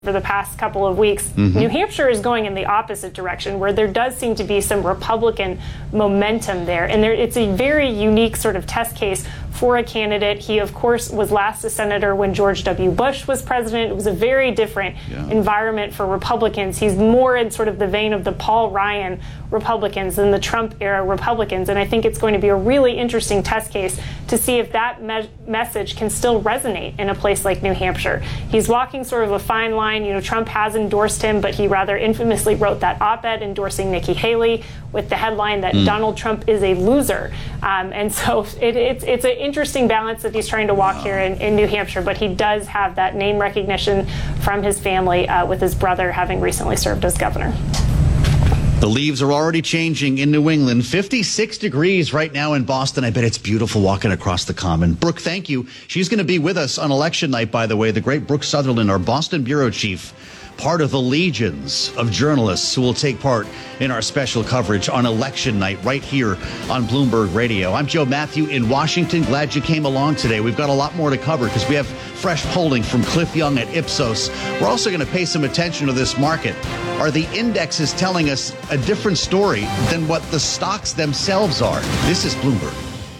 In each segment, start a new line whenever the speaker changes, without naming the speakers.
for the past couple of weeks. New Hampshire is going in the opposite direction, where there does seem to be some Republican momentum there. And it's a very unique sort of test case for a candidate. He, of course, was last a senator when George W. Bush was president. It was a very different environment for Republicans. He's more in sort of the vein of the Paul Ryan Republicans than the Trump-era Republicans. And I think it's going to be a really interesting test case to see if that message can still resonate in a place like New Hampshire. He's walking sort of a fine line. You know, Trump has endorsed him, but he rather infamously wrote that op-ed endorsing Nikki Haley with the headline that Donald Trump is a loser. And so it's an interesting balance that he's trying to walk here in New Hampshire, but he does have that name recognition from his family, with his brother having recently served as governor.
The leaves are already changing in New England. 56 degrees right now in Boston. I bet it's beautiful walking across the Common. Brooke, thank you. She's going to be with us on election night, by the way. The great Brooke Sutherland, our Boston bureau chief, part of the legions of journalists who will take part in our special coverage on election night right here on Bloomberg Radio. I'm Joe Matthew in Washington. Glad you came along today. We've got a lot more to cover because we have fresh polling from Cliff Young at Ipsos. We're also going to pay some attention to this market. Are the indexes telling us a different story than what the stocks themselves are? This is Bloomberg.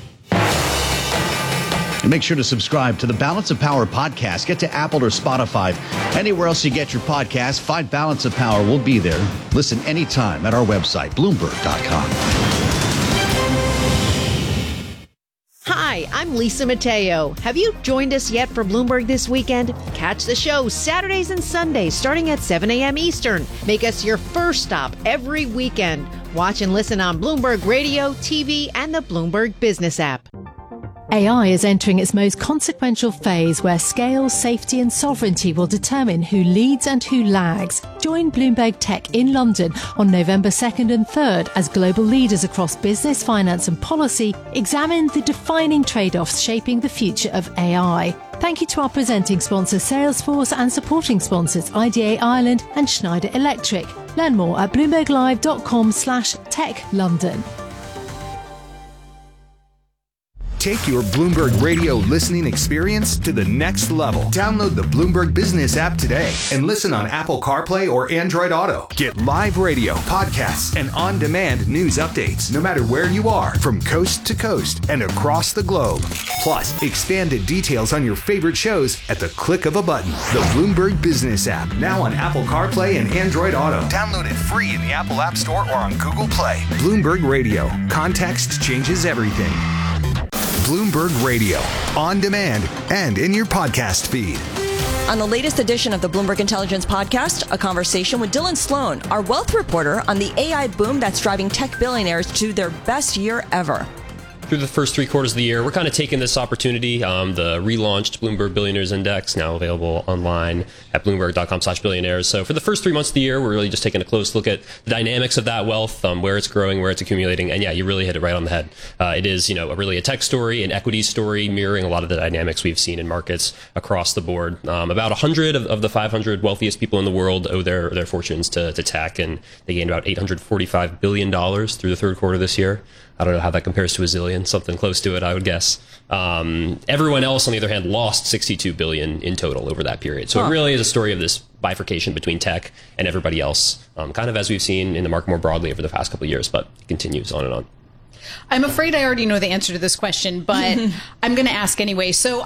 And make sure to subscribe to the Balance of Power podcast. Get to Apple or Spotify. Anywhere else you get your podcast, find Balance of Power. We'll be there. Listen anytime at our website, Bloomberg.com.
Hi, I'm Lisa Mateo. Have you joined us yet for Bloomberg This Weekend? Catch the show Saturdays and Sundays starting at 7 a.m. Eastern. Make us your first stop every weekend. Watch and listen on Bloomberg Radio, TV, and the Bloomberg Business app.
AI is entering its most consequential phase where scale, safety and sovereignty will determine who leads and who lags. Join Bloomberg Tech in London on November 2nd and 3rd as global leaders across business, finance and policy examine the defining trade-offs shaping the future of AI. Thank you to our presenting sponsors Salesforce and supporting sponsors IDA Ireland and Schneider Electric. Learn more at bloomberglive.com/techlondon.
Take your Bloomberg Radio listening experience to the next level. Download the Bloomberg Business app today and listen on Apple CarPlay or Android Auto. Get live radio, podcasts, and on-demand news updates no matter where you are, from coast to coast and across the globe. Plus, expanded details on your favorite shows at the click of a button. The Bloomberg Business app, now on Apple CarPlay and Android Auto. Download it free in the Apple App Store or on Google Play. Bloomberg Radio. Context changes everything. Bloomberg Radio, on demand and in your podcast feed.
On the latest edition of the Bloomberg Intelligence Podcast, a conversation with Dylan Sloan, our wealth reporter, on the AI boom that's driving tech billionaires to their best year ever.
Through the first 3 quarters of the year, we're kind of taking this opportunity. The relaunched Bloomberg Billionaires Index, now available online at bloomberg.com/billionaires. So for the first 3 months of the year, we're really just taking a close look at the dynamics of that wealth, where it's growing, where it's accumulating. And yeah, you really hit it right on the head. It is, really a tech story, an equity story, mirroring a lot of the dynamics we've seen in markets across the board. About 100 of the 500 wealthiest people in the world owe their fortunes to tech, and they gained about $845 billion through the third quarter this year. I don't know how that compares to a zillion, something close to it, I would guess. Everyone else, on the other hand, lost $62 billion in total over that period. So it really is a story of this bifurcation between tech and everybody else, kind of as we've seen in the market more broadly over the past couple of years, but it continues on and on.
I'm afraid I already know the answer to this question, but I'm going to ask anyway. So,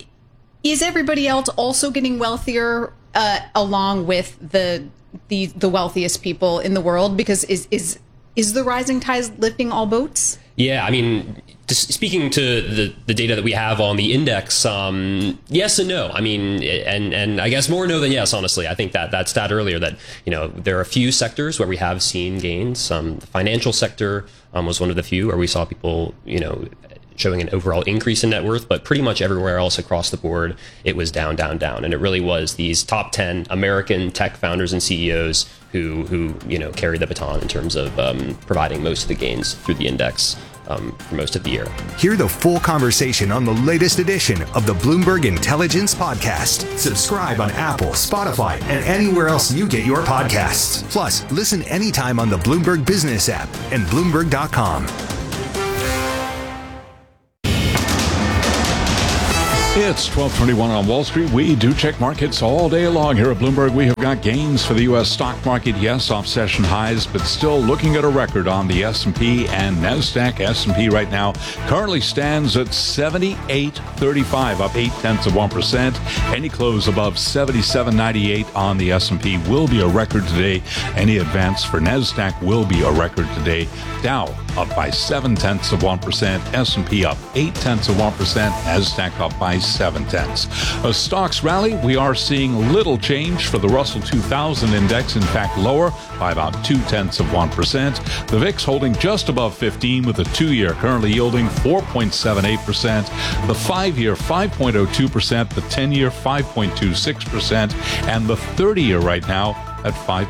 is everybody else also getting wealthier along with the wealthiest people in the world? Because is the rising tide lifting all boats? Yeah,
just speaking to the data that we have on the index, yes and no. And I guess more no than yes, honestly. I think that stat earlier that, there are a few sectors where we have seen gains. The financial sector was one of the few where we saw people, showing an overall increase in net worth, but pretty much everywhere else across the board, it was down. And it really was these top 10 American tech founders and CEOs who carried the baton in terms of providing most of the gains through the index for most of the year.
Hear the full conversation on the latest edition of the Bloomberg Intelligence Podcast. Subscribe on Apple, Spotify, and anywhere else you get your podcasts. Plus, listen anytime on the Bloomberg Business app and Bloomberg.com.
It's 12:21 on Wall Street. We do check markets all day long here at Bloomberg. We have got gains for the U.S. stock market, yes, off session highs, but still looking at a record on the S&P and NASDAQ. S&P right now currently stands at 78.35, up 0.8%. Any close above 77.98 on the S&P will be a record today. Any advance for NASDAQ will be a record today. Dow up by 0.7%, S&P up 0.8%, NASDAQ up by 0.7. A stocks rally, we are seeing little change for the Russell 2000 index, in fact lower by about 0.2%. The VIX holding just above 15 with the 2-year currently yielding 4.78%, the 5-year 5.02%, the 10-year 5.26%, and the 30-year right now at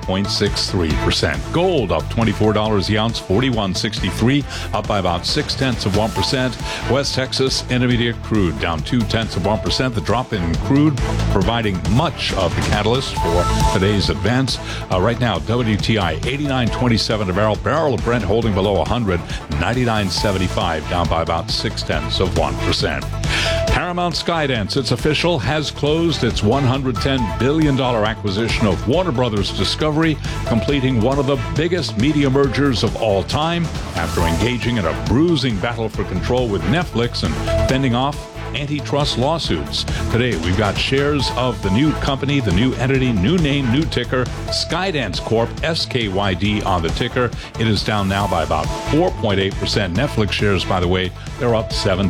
5.63%. Gold up $24 the ounce, $41.63, up by about 0.6%. West Texas Intermediate crude down 0.2%. The drop in crude providing much of the catalyst for today's advance. Right now, WTI 89.27 a barrel. Barrel of Brent holding below 100, 99.75, down by about 0.6%. Paramount Skydance, it's official, has closed its $110 billion acquisition of Warner Brothers Discovery, completing one of the biggest media mergers of all time after engaging in a bruising battle for control with Netflix and fending off antitrust lawsuits. Today, we've got shares of the new company, the new entity, new name, new ticker, Skydance Corp, SKYD on the ticker. It is down now by about 4.8%. Netflix shares, by the way, they're up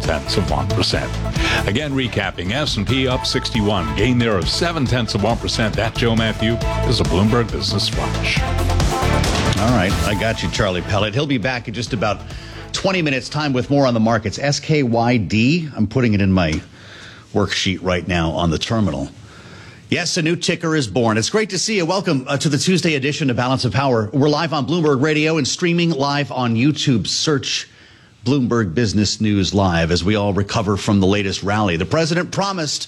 0.7%. Again, recapping, S&P up 61, gain there of 0.7%. That, Joe Matthew, is a Bloomberg Business Flash.
All right, I got you, Charlie Pellet. He'll be back in just about 20 minutes time with more on the markets. SKYD, I'm putting it in my worksheet right now on the terminal. Yes, a new ticker is born. It's great to see you. Welcome to the Tuesday edition of Balance of Power. We're live on Bloomberg Radio and streaming live on YouTube. Search Bloomberg Business News Live as we all recover from the latest rally. The president promised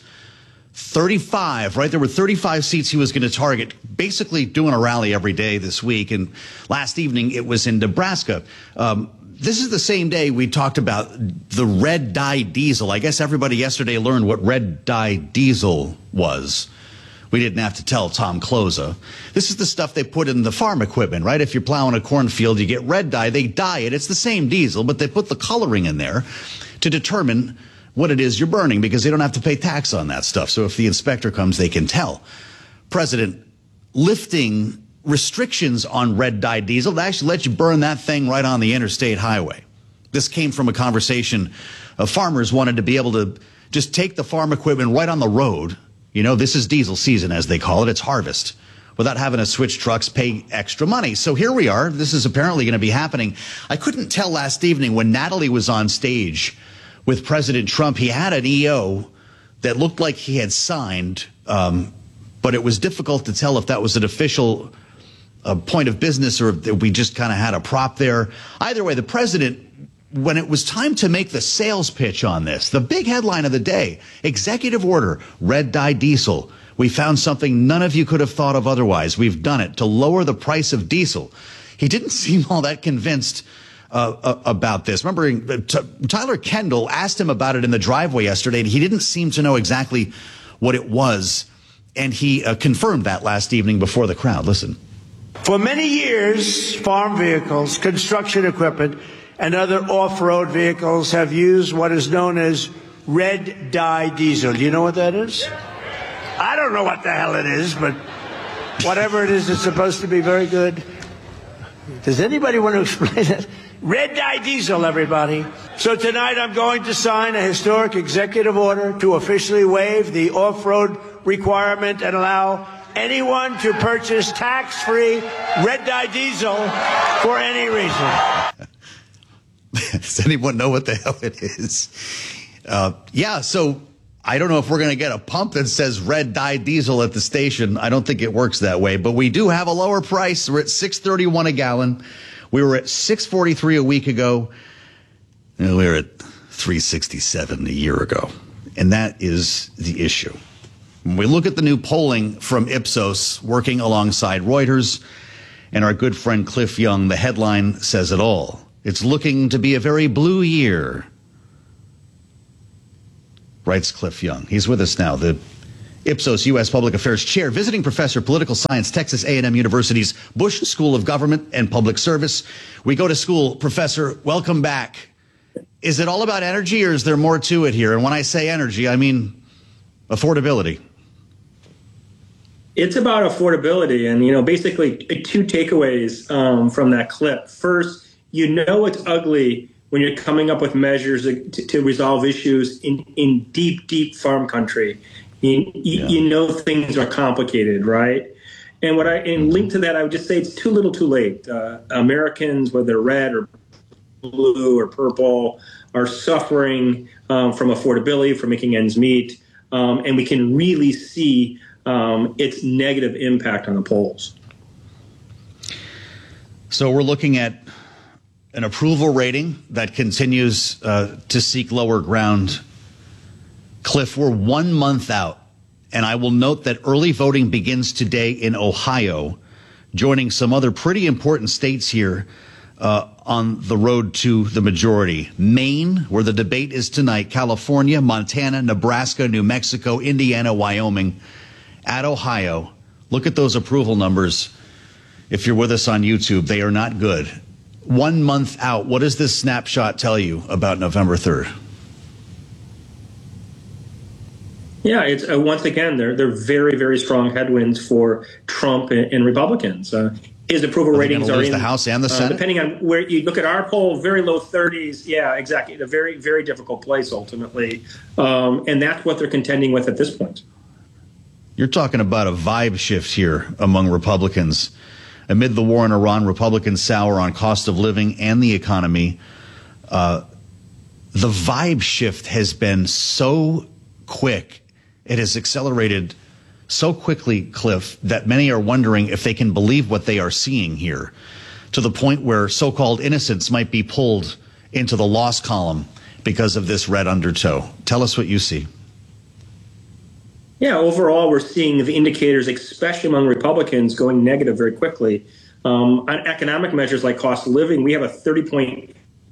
35, right? There were 35 seats he was going to target, basically doing a rally every day this week. And last evening, it was in Nebraska. This is the same day we talked about the red dye diesel. I guess everybody yesterday learned what red dye diesel was. We didn't have to tell Tom Closa. This is the stuff they put in the farm equipment, right? If you're plowing a cornfield, you get red dye. They dye it. It's the same diesel, but they put the coloring in there to determine what it is you're burning because they don't have to pay tax on that stuff. So if the inspector comes, they can tell. President lifting restrictions on red dye diesel that actually let you burn that thing right on the interstate highway. This came from a conversation of farmers wanted to be able to just take the farm equipment right on the road. You know, this is diesel season, as they call it. It's harvest, without having to switch trucks, pay extra money. So here we are. This is apparently going to be happening. I couldn't tell last evening when Natalie was on stage with President Trump. He had an EO that looked like he had signed, but it was difficult to tell if that was an official point of business or if we just kind of had a prop there. Either way, the president, when it was time to make the sales pitch on this, the big headline of the day, executive order, red dye diesel. We found something none of you could have thought of otherwise. We've done it to lower the price of diesel. He didn't seem all that convinced about this. Remember, Tyler Kendall asked him about it in the driveway yesterday, and he didn't seem to know exactly what it was. And he confirmed that last evening before the crowd. Listen.
For many years, farm vehicles, construction equipment, and other off-road vehicles have used what is known as red dye diesel. Do you know what that is? I don't know what the hell it is, but whatever it is, it's supposed to be very good. Does anybody want to explain it? Red dye diesel, everybody. So tonight I'm going to sign a historic executive order to officially waive the off-road requirement and allow anyone to purchase tax-free red dye diesel for any reason.
Does anyone know what the hell it is? Yeah, so I don't know if we're going to get a pump that says red dye diesel at the station. I don't think it works that way, but we do have a lower price. We're at $6.31 a gallon. We were at $6.43 a week ago. And we were at $3.67 a year ago. And that is the issue. When we look at the new polling from Ipsos, working alongside Reuters and our good friend Cliff Young, the headline says it all. It's looking to be a very blue year writes Cliff Young. He's with us now, the Ipsos U.S. Public Affairs Chair, visiting professor, political science, Texas A&M University's Bush School of Government and Public Service. We go to school. Professor, welcome back. Is it all about energy, or is there more to it here? And when I say energy, I mean affordability.
It's about affordability, and basically two takeaways from that clip. First, it's ugly when you're coming up with measures to resolve issues in deep farm country. Things are complicated, right? And linked to that, I would just say it's too little, too late. Americans, whether they're red or blue or purple, are suffering from affordability, from making ends meet, and we can really see its negative impact on the polls.
So we're looking at an approval rating that continues to seek lower ground. Cliff, we're 1 month out, and I will note that early voting begins today in Ohio, joining some other pretty important states here on the road to the majority. Maine, where the debate is tonight, California, Montana, Nebraska, New Mexico, Indiana, Wyoming. At Ohio, look at those approval numbers. If you're with us on YouTube, they are not good. 1 month out, what does this snapshot tell you about November 3rd?
Yeah, it's once again, they're very, very strong headwinds for Trump and Republicans. His approval ratings are in
the House and the Senate,
depending on where you look at our poll, very low 30s. Yeah, exactly. A very, very difficult place ultimately, and that's what they're contending with at this point.
You're talking about a vibe shift here among Republicans. Amid the war in Iran, Republicans sour on cost of living and the economy. The vibe shift has been so quick. It has accelerated so quickly, Cliff, that many are wondering if they can believe what they are seeing here, to the point where so-called innocents might be pulled into the loss column because of this red undertow. Tell us what you see.
Yeah, overall, we're seeing the indicators, especially among Republicans, going negative very quickly. On economic measures like cost of living, we have a 30-point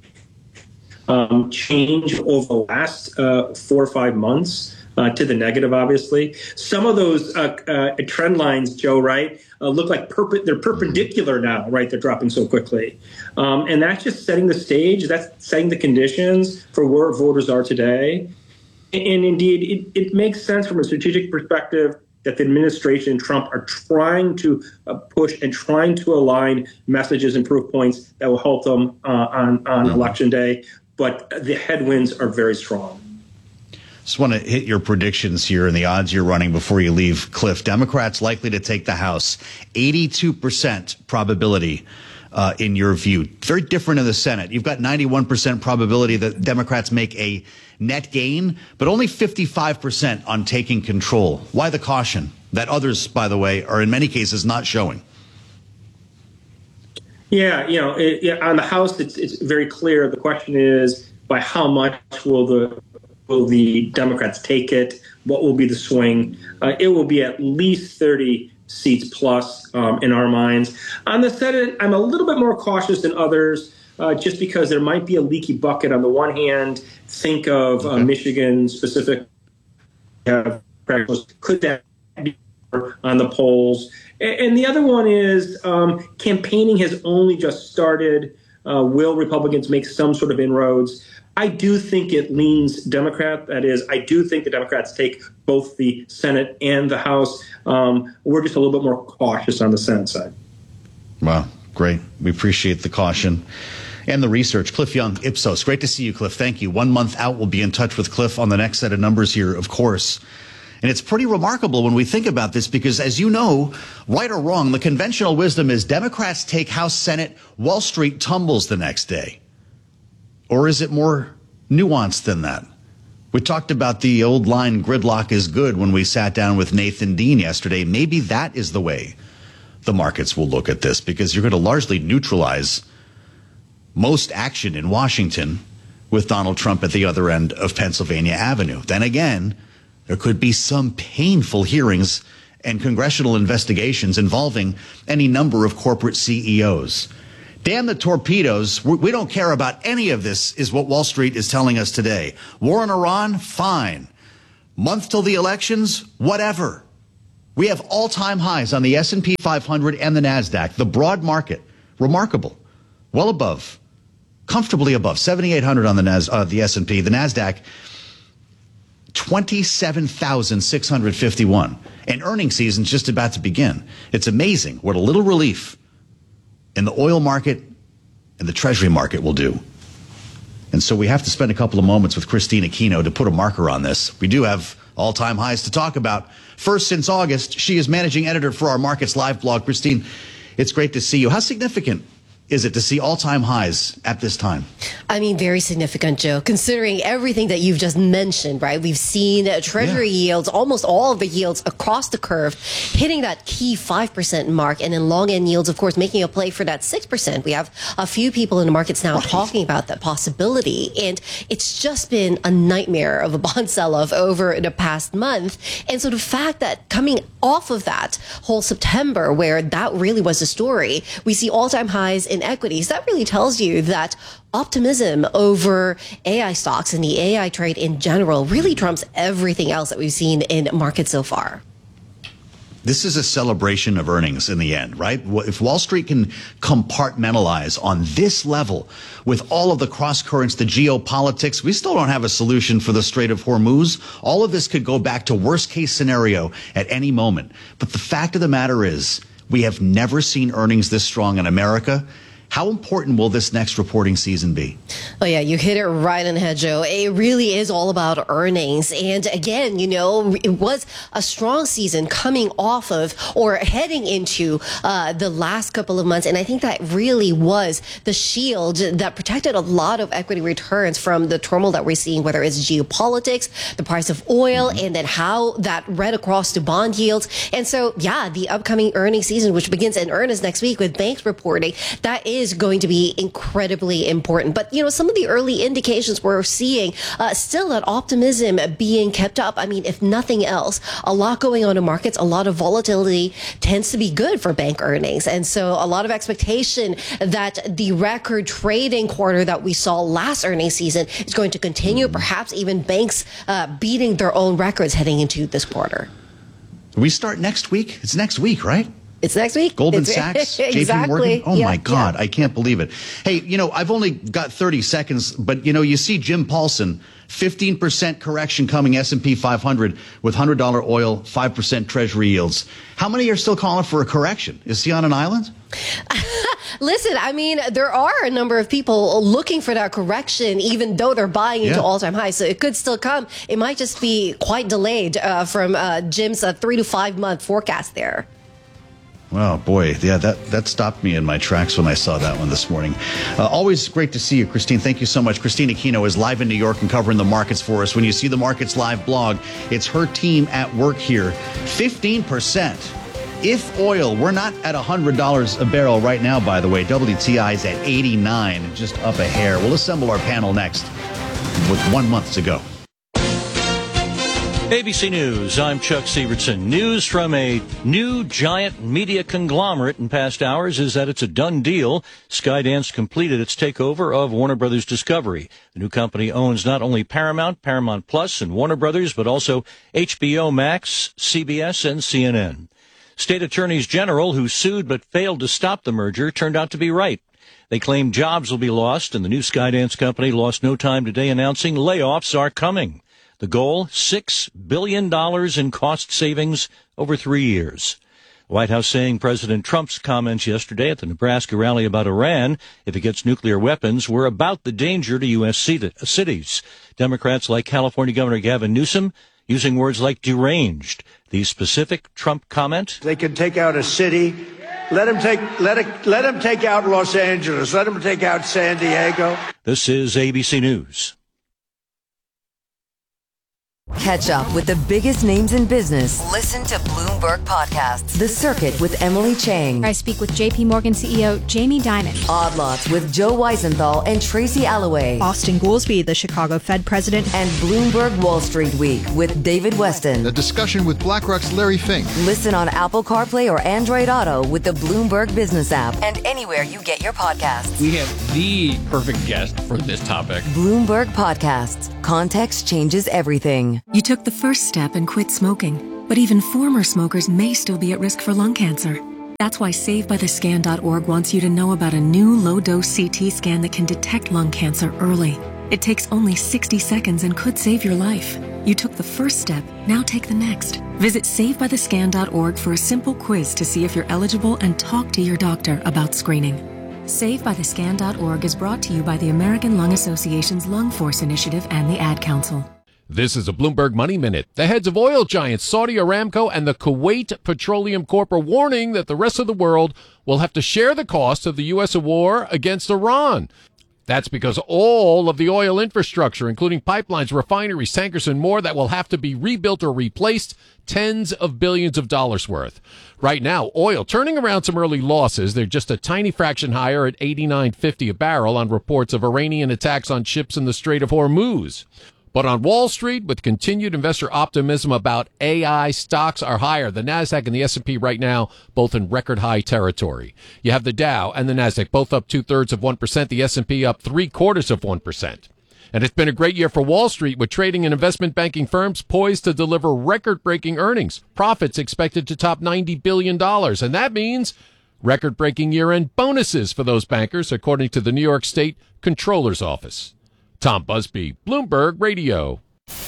change over the last 4 or 5 months to the negative, obviously. Some of those trend lines, Joe, right, look like they're perpendicular now, right? They're dropping so quickly. And that's just setting the stage. That's setting the conditions for where voters are today. And indeed, it makes sense from a strategic perspective that the administration and Trump are trying to push and trying to align messages and proof points that will help them on Election Day. But the headwinds are very strong.
Just want to hit your predictions here and the odds you're running before you leave, Cliff. Democrats likely to take the House, 82% probability in your view. Very different in the Senate. You've got 91% probability that Democrats make a net gain, but only 55% on taking control. Why the caution that others, by the way, are in many cases not showing?
Yeah, on the House, it's very clear. The question is, by how much will the Democrats take it? What will be the swing? It will be at least 30 seats plus in our minds. On the Senate, I'm a little bit more cautious than others, just because there might be a leaky bucket. On the one hand, think of Michigan specific. Could that be on the polls? And the other one is campaigning has only just started. Will Republicans make some sort of inroads? I do think it leans Democrat. That is, I do think the Democrats take both the Senate and the House. We're just a little bit more cautious on the Senate side.
Wow, great. We appreciate the caution and the research. Cliff Young, Ipsos. Great to see you, Cliff. Thank you. 1 month out, we'll be in touch with Cliff on the next set of numbers here, of course. And it's pretty remarkable when we think about this because, as you know, right or wrong, the conventional wisdom is Democrats take House, Senate, Wall Street tumbles the next day. Or is it more nuanced than that? We talked about the old line, gridlock is good, when we sat down with Nathan Dean yesterday. Maybe that is the way the markets will look at this, because you're going to largely neutralize most action in Washington with Donald Trump at the other end of Pennsylvania Avenue. Then again, there could be some painful hearings and congressional investigations involving any number of corporate CEOs. Damn the torpedoes. We don't care about any of this, is what Wall Street is telling us today. War in Iran? Fine. month till the elections, whatever. We have all-time highs on the S&P 500 and the NASDAQ. The broad market, remarkable, well above, comfortably above, 7,800 on the S&P. The NASDAQ, 27,651. And earnings season's just about to begin. It's amazing what a little relief in the oil market and the Treasury market will do. And so we have to spend a couple of moments with Christine Aquino to put a marker on this. We do have all-time highs to talk about. First since August, she is managing editor for our Markets Live blog. Christine, it's great to see you. How significant is it to see all-time highs at this time?
I mean, very significant, Joe, considering everything that you've just mentioned, right? We've seen Treasury yields, almost all of the yields across the curve, hitting that key 5% mark, and then long-end yields, of course, making a play for that 6%. We have a few people in the markets now talking about that possibility, and it's just been a nightmare of a bond sell-off over the past month. And so the fact that coming off of that whole September, where that really was the story, we see all-time highs in equities. That really tells you that optimism over AI stocks and the AI trade in general really trumps everything else that we've seen in markets so far.
This is a celebration of earnings in the end, right? If Wall Street can compartmentalize on this level with all of the cross currents, the geopolitics, we still don't have a solution for the Strait of Hormuz. All of this could go back to worst case scenario at any moment. But the fact of the matter is, we have never seen earnings this strong in America. How important will this next reporting season be?
Oh, yeah, you hit it right on the head, Joe. It really is all about earnings. And again, you know, it was a strong season coming off of or heading into the last couple of months. And I think that really was the shield that protected a lot of equity returns from the turmoil that we're seeing, whether it's geopolitics, the price of oil, and then how that read across to bond yields. And so, yeah, the upcoming earnings season, which begins in earnest next week with banks reporting, that is going to be incredibly important. But, you know, some of the early indications we're seeing still that optimism being kept up. I mean, if nothing else, a lot going on in markets, a lot of volatility tends to be good for bank earnings. And so a lot of expectation that the record trading quarter that we saw last earnings season is going to continue, perhaps even banks beating their own records heading into this quarter.
We start next week. It's next week, right?
It's next week.
Goldman Sachs, JP Morgan. Oh, my God. I can't believe it. Hey, you know, I've only got 30 seconds, but, you know, you see Jim Paulson, 15% correction coming S&P 500 with $100 oil, 5% Treasury yields. How many are still calling for a correction? Is he on an island?
Listen, I mean, there are a number of people looking for that correction, even though they're buying into all-time highs. So it could still come. It might just be quite delayed from Jim's 3 to 5 month forecast there.
Oh, boy. Yeah, that stopped me in my tracks when I saw that one this morning. Always great to see you, Christine. Thank you so much. Christine Aquino is live in New York and covering the markets for us. When you see the Markets Live blog, it's her team at work here. 15%. If oil, we're not at $100 a barrel right now, by the way. WTI is at 89, just up a hair. We'll assemble our panel next with 1 month to go.
ABC News, I'm Chuck Sievertson. News from a new giant media conglomerate in past hours is that it's a done deal. Skydance completed its takeover of Warner Brothers Discovery. The new company owns not only Paramount, Paramount Plus, and Warner Brothers, but also HBO Max, CBS, and CNN. State attorneys general who sued but failed to stop the merger turned out to be right. They claim jobs will be lost, and the new Skydance company lost no time today announcing layoffs are coming. The goal, $6 billion in cost savings over 3 years. The White House saying President Trump's comments yesterday at the Nebraska rally about Iran, if it gets nuclear weapons, were about the danger to U.S. cities. Democrats like California Governor Gavin Newsom using words like deranged. The specific Trump comment?
They can take out a city. Let him take out Los Angeles. Let him take out San Diego.
This is ABC News.
Catch up with the biggest names in business. Listen to Bloomberg Podcasts. The Circuit with Emily Chang.
I speak with JP Morgan CEO Jamie Dimon.
Odd Lots with Joe Weisenthal and Tracy Alloway.
Austin Goolsbee, the Chicago Fed president.
And Bloomberg Wall Street Week with David Weston.
A discussion with BlackRock's Larry Fink.
Listen on Apple CarPlay or Android Auto with the Bloomberg Business app and anywhere you get your podcasts.
We have the perfect guest for this topic.
Bloomberg Podcasts. Context changes everything.
You took the first step and quit smoking, but even former smokers may still be at risk for lung cancer. That's why SaveByTheScan.org wants you to know about a new low-dose CT scan that can detect lung cancer early. It takes only 60 seconds and could save your life. You took the first step, now take the next. Visit SaveByTheScan.org for a simple quiz to see if you're eligible and talk to your doctor about screening. SaveByTheScan.org is brought to you by the American Lung Association's Lung Force Initiative and the Ad Council.
This is a Bloomberg Money Minute. The heads of oil giants Saudi Aramco and the Kuwait Petroleum Corp are warning that the rest of the world will have to share the cost of the U.S. war against Iran. That's because all of the oil infrastructure, including pipelines, refineries, tankers, and more, that will have to be rebuilt or replaced, tens of billions of dollars worth. Right now, oil turning around some early losses. They're just a tiny fraction higher at $89.50 a barrel on reports of Iranian attacks on ships in the Strait of Hormuz. But on Wall Street, with continued investor optimism about AI, stocks are higher. The Nasdaq and the S&P right now, both in record high territory. You have the Dow and the Nasdaq both up 2/3%, the S&P up 3/4%. And it's been a great year for Wall Street, with trading and investment banking firms poised to deliver record-breaking earnings. Profits expected to top $90 billion. And that means record-breaking year-end bonuses for those bankers, according to the New York State Comptroller's Office. Tom Busby, Bloomberg Radio.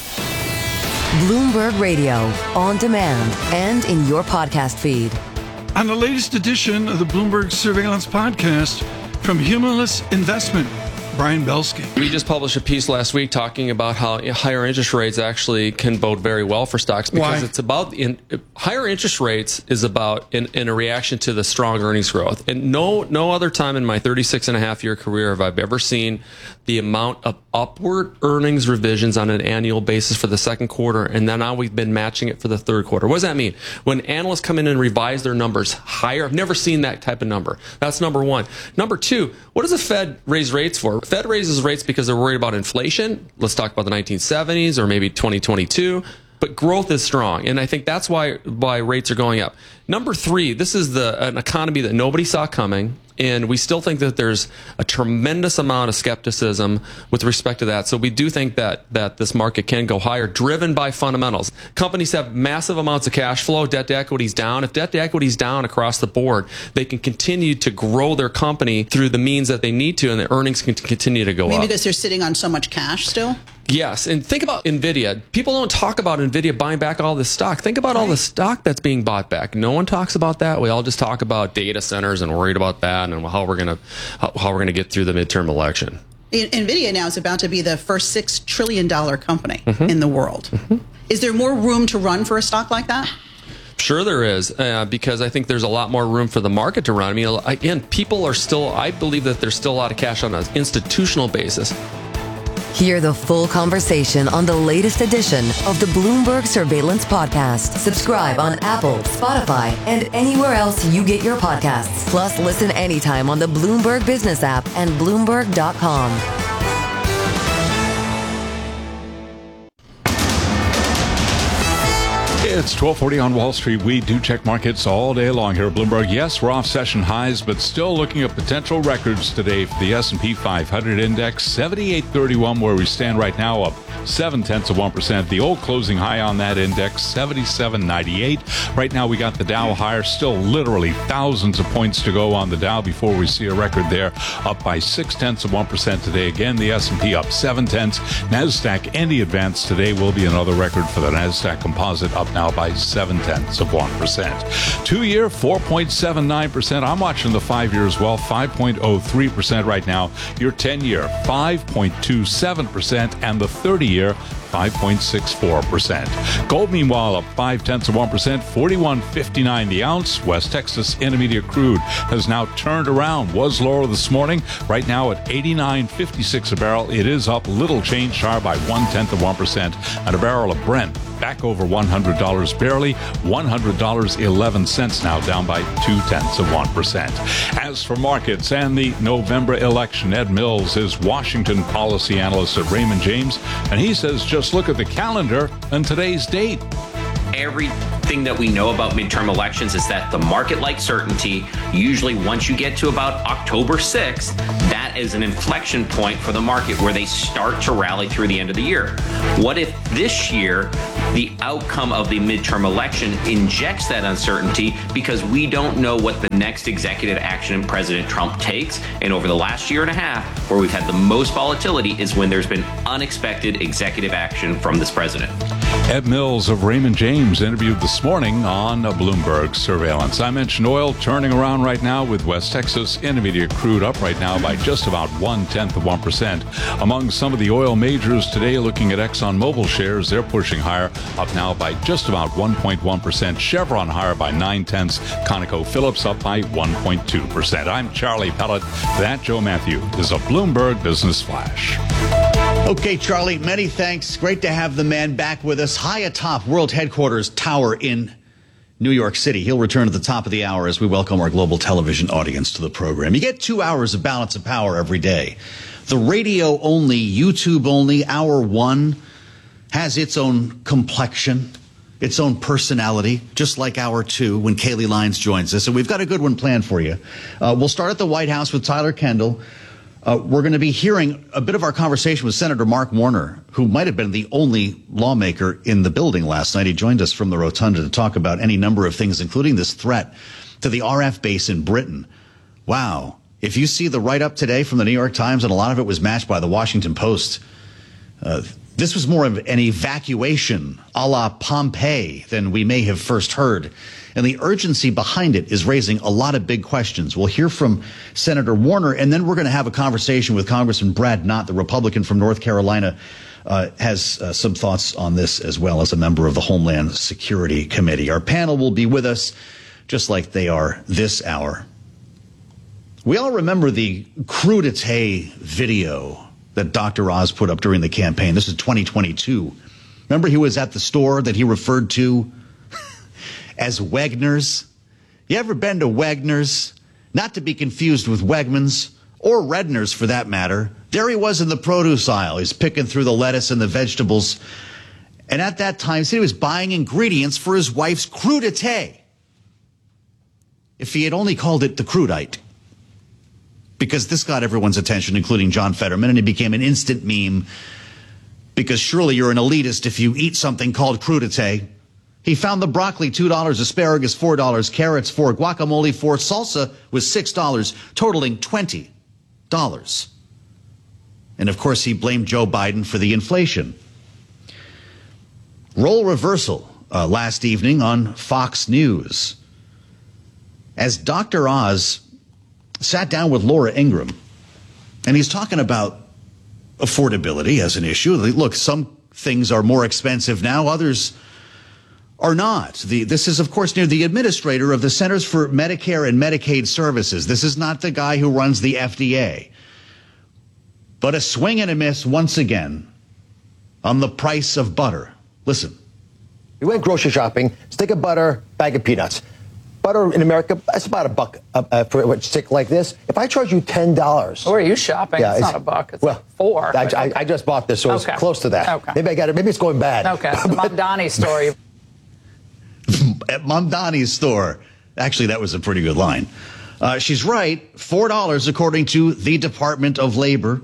Bloomberg Radio, on demand and in your podcast feed.
On the latest edition of the Bloomberg Surveillance Podcast from Humulus Investment, Brian Belsky.
We just published a piece last week talking about how higher interest rates actually can bode very well for stocks, because it's about higher interest rates is about in a reaction to the strong earnings growth. And no other time in my 36-and-a-half-year career have I ever seen the amount of upward earnings revisions on an annual basis for the second quarter, and then now we've been matching it for the third quarter. What does that mean? When analysts come in and revise their numbers higher, I've never seen that type of number. That's number one. Number two, what does the Fed raise rates for? Fed raises rates because they're worried about inflation. Let's talk about the 1970s or maybe 2022. But growth is strong, and I think that's why rates are going up. Number three, this is an economy that nobody saw coming, and we still think that there's a tremendous amount of skepticism with respect to that. So we do think that this market can go higher, driven by fundamentals. Companies have massive amounts of cash flow. Debt to equity is down. If debt to equity is down across the board, they can continue to grow their company through the means that they need to, and the earnings can continue to go up.
Maybe because they're sitting on so much cash still?
Yes, and think about NVIDIA. People don't talk about NVIDIA buying back all this stock. Think about all the stock that's being bought back. No one talks about that. We all just talk about data centers and worried about that and how we're gonna get through the midterm election.
NVIDIA now is about to be the first $6 trillion company in the world. Is there more room to run for a stock like that?
Sure there is, because I think there's a lot more room for the market to run. I mean, again, people are still, I believe that there's still a lot of cash on an institutional basis.
Hear the full conversation on the latest edition of the Bloomberg Surveillance Podcast. Subscribe on Apple, Spotify, and anywhere else you get your podcasts. Plus, listen anytime on the Bloomberg Business app and Bloomberg.com.
It's 12:40 on Wall Street. We do check markets all day long here at Bloomberg. Yes, we're off session highs, but still looking at potential records today for the S&P 500 index, 78.31, where we stand right now, up 0.7%. The old closing high on that index, 77.98. Right now, we got the Dow higher, still literally thousands of points to go on the Dow before we see a record there, up by 0.6% today. Again, the S&P up 0.7. NASDAQ, any advance today will be another record for the NASDAQ Composite, up now by 0.7%. 2-year, 4.79%. I'm watching the 5-year as well, 5.03% right now. Your 10-year, 5.27%, and the 30-year, 5.64%. Gold, meanwhile, up 0.5%, 41.59 the ounce. West Texas Intermediate crude has now turned around. Was lower this morning. Right now at 89.56 a barrel. It is up little change, higher by 0.1%. And a barrel of Brent back over $100 barely. $100.11 now, down by 0.2%. As for markets and the November election, Ed Mills is Washington policy analyst at Raymond James, and he says just look at the calendar and today's date.
Every
thing that we know about midterm elections is that the market likes certainty. Usually once you get to about October 6th, that is an inflection point for the market where they start to rally through the end of the year. What if this year the outcome of the midterm election injects that uncertainty because we don't know what the next executive action President Trump takes? And over the last year and a half, where we've had the most volatility is when there's been unexpected executive action from this president.
Ed Mills of Raymond James interviewed this morning on Bloomberg Surveillance. I mentioned oil turning around right now with West Texas Intermediate crude up right now by just about 0.1%. Among some of the oil majors today, looking at ExxonMobil shares, they're pushing higher, up now by just about 1.1%. Chevron higher by 0.9. ConocoPhillips up by 1.2%. I'm Charlie Pellet. That, Joe Matthew, is a Bloomberg Business Flash.
Okay, Charlie, many thanks. Great to have the man back with us high atop World Headquarters Tower in New York City. He'll return at the top of the hour as we welcome our global television audience to the program. You get 2 hours of Balance of Power every day. The radio only, YouTube only, hour one has its own complexion, its own personality, just like hour two when Kaylee Lyons joins us. And we've got a good one planned for you. We'll start at the White House with Tyler Kendall. We're going to be hearing a bit of our conversation with Senator Mark Warner, who might have been the only lawmaker in the building last night. He joined us from the Rotunda to talk about any number of things, including this threat to the RF base in Britain. Wow. If you see the write-up today from the New York Times, and a lot of it was matched by the Washington Post, this was more of an evacuation a la Pompeii than we may have first heard. And the urgency behind it is raising a lot of big questions. We'll hear from Senator Warner, and then we're going to have a conversation with Congressman Brad Knott, the Republican from North Carolina, has some thoughts on this as well as a member of the Homeland Security Committee. Our panel will be with us just like they are this hour. We all remember the crudité video that Dr. Oz put up during the campaign. This is 2022. Remember he was at the store that he referred to as Wegner's? You ever been to Wegner's? Not to be confused with Wegmans or Redner's for that matter. There he was in the produce aisle. He's picking through the lettuce and the vegetables. And at that time, he was buying ingredients for his wife's crudité. If he had only called it the crudite. Because this got everyone's attention, including John Fetterman, and it became an instant meme. Because surely you're an elitist if you eat something called crudité. He found the broccoli, $2, asparagus, $4, carrots, $4, guacamole, $4, salsa was $6, totaling $20. And of course, he blamed Joe Biden for the inflation. Role reversal last evening on Fox News. As Dr. Oz sat down with Laura Ingraham, and he's talking about affordability as an issue. Look, some things are more expensive now, others are not. This is, of course, near the administrator of the Centers for Medicare and Medicaid Services. This is not the guy who runs the FDA. But a swing and a miss once again on the price of butter. Listen.
We went grocery shopping, stick of butter, bag of peanuts. Butter in America, that's about $1 for a stick like this. If I charge you $10.
Where are you shopping? Yeah, it's not $1. It's like $4.
I just bought this, so it's close to that.
Okay.
Maybe I got it. Maybe it's going bad.
Okay. The Mom Donnie's story.
At Mom Donnie's store. Actually, that was a pretty good line. She's right. $4 according to the Department of Labor.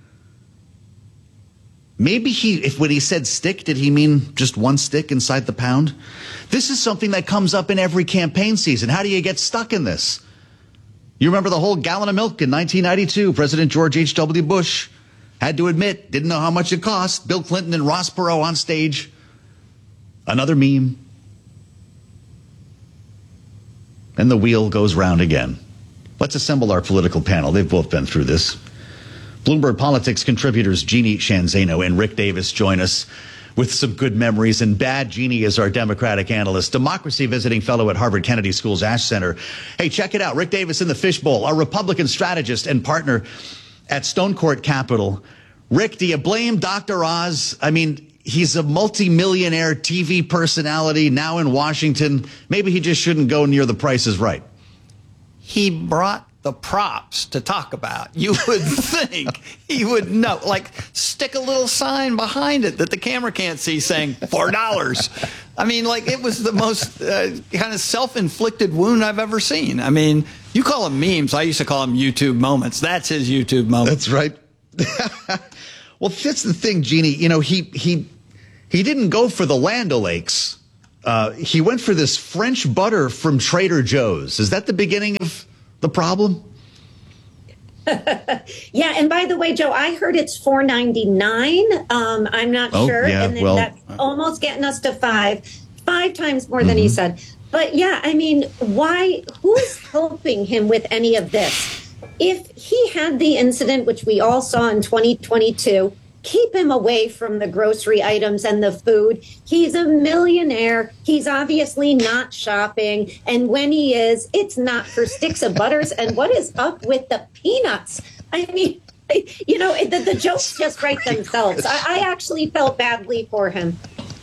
Maybe when he said stick, did he mean just one stick inside the pound? This is something that comes up in every campaign season. How do you get stuck in this? You remember the whole gallon of milk in 1992. President George H.W. Bush had to admit, didn't know how much it cost. Bill Clinton and Ross Perot on stage. Another meme. And the wheel goes round again. Let's assemble our political panel. They've both been through this. Bloomberg Politics contributors Jeannie Shanzano and Rick Davis join us with some good memories. And Bad Jeannie is our Democratic analyst, democracy visiting fellow at Harvard Kennedy School's Ash Center. Hey, check it out. Rick Davis in the fishbowl, our Republican strategist and partner at Stone Court Capital. Rick, do you blame Dr. Oz? I mean, he's a multimillionaire TV personality now in Washington. Maybe he just shouldn't go near The Price is Right.
He brought
the props to talk about. You would think he would know, like stick a little sign behind it that the camera can't see saying $4. I mean, like it was the most kind of self-inflicted wound I've ever seen. I mean, you call them memes. I used to call them YouTube moments. That's his YouTube moment.
That's right. Well, that's the thing, Jeannie. You know, he didn't go for the Land O'Lakes. He went for this French butter from Trader Joe's. Is that the beginning of the problem?
Yeah, and by the way, Joe, I heard it's $4.99. I'm not sure,
yeah,
and then that's almost getting us to five times more than he said. But yeah, I mean, why? Who's helping him with any of this? If he had the incident, which we all saw in 2022, keep him away from the grocery items and the food. He's a millionaire. He's obviously not shopping. And when he is, it's not for sticks of butters. And what is up with the peanuts? I mean, you know, the jokes just write themselves. I actually felt badly for him.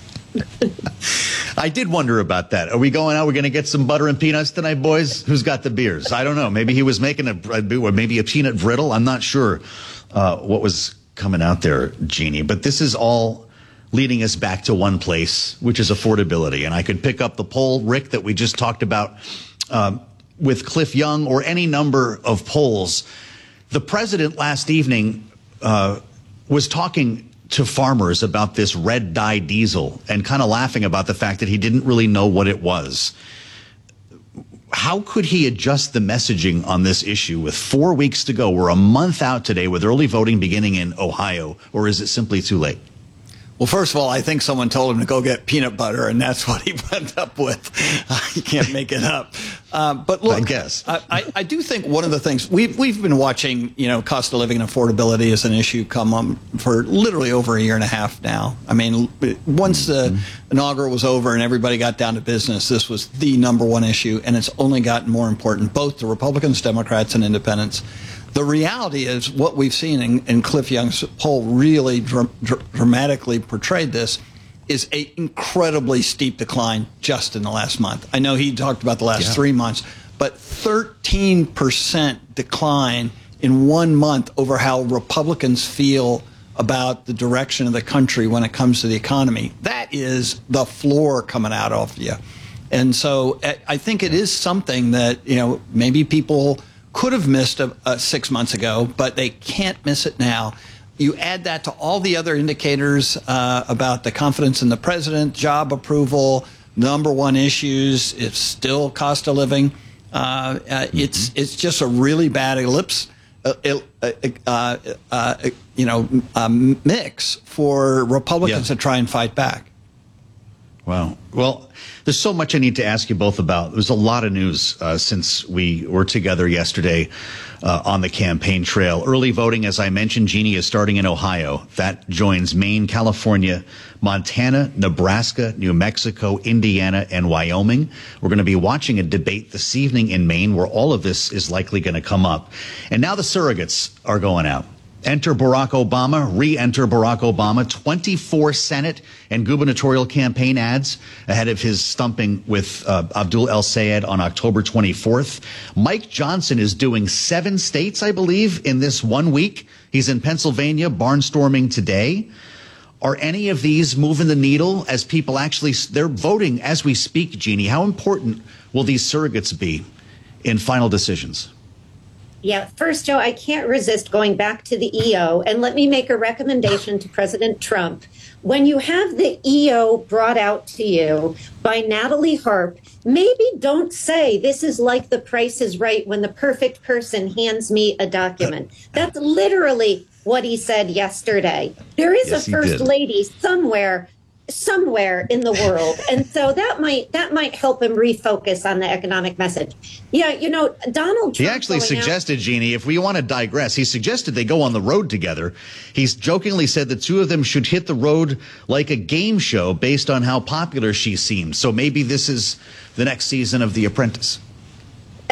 I did wonder about that. Are we going out? We're going to get some butter and peanuts tonight, boys? Who's got the beers? I don't know. Maybe he was making maybe a peanut brittle. I'm not sure what was coming out there, Jeannie. But this is all leading us back to one place, which is affordability. And I could pick up the poll, Rick, that we just talked about with Cliff Young or any number of polls. The president last evening was talking to farmers about this red dye diesel and kind of laughing about the fact that he didn't really know what it was. How could he adjust the messaging on this issue with 4 weeks to go? We're a month out today with early voting beginning in Ohio, or is it simply too late?
Well, first of all, I think someone told him to go get peanut butter, and that's what he went up with. You can't make it up. But look,
I guess
I do think one of the things we've been watching, you know, cost of living and affordability as an issue come on for literally over a year and a half now. I mean, once the inaugural was over and everybody got down to business, this was the number one issue, and it's only gotten more important, both to Republicans, Democrats, and independents. The reality is what we've seen, and Cliff Young's poll really dramatically portrayed this, is an incredibly steep decline just in the last month. I know he talked about the last 3 months, but 13% decline in 1 month over how Republicans feel about the direction of the country when it comes to the economy. That is the floor coming out of you. And so I think it is something that, you know, maybe people could have missed 6 months ago, but they can't miss it now. You add that to all the other indicators about the confidence in the president, job approval, number one issues. It's still cost of living. It's just a really bad mix for Republicans to try and fight back.
Wow. Well, there's so much I need to ask you both about. There's a lot of news since we were together yesterday on the campaign trail. Early voting, as I mentioned, Jeannie, is starting in Ohio. That joins Maine, California, Montana, Nebraska, New Mexico, Indiana, and Wyoming. We're going to be watching a debate this evening in Maine where all of this is likely going to come up. And now the surrogates are going out. Enter Barack Obama, re-enter Barack Obama, 24 Senate and gubernatorial campaign ads ahead of his stumping with Abdul El-Sayed on October 24th. Mike Johnson is doing 7 states, I believe, in this 1 week. He's in Pennsylvania, barnstorming today. Are any of these moving the needle as people actually, they're voting as we speak, Jeannie? How important will these surrogates be in final decisions?
Yeah, first, Joe, I can't resist going back to the EO, and let me make a recommendation to President Trump. When you have the EO brought out to you by Natalie Harp, maybe don't say this is like The Price is Right when the perfect person hands me a document. That's literally what he said yesterday. There is a first lady somewhere in the world, and so that might help him refocus on the economic message. Yeah, you know, Donald Trump.
He actually suggested, Jeannie, if we want to digress, he suggested they go on the road together. He's jokingly said the two of them should hit the road like a game show based on how popular she seems. So maybe this is the next season of The Apprentice.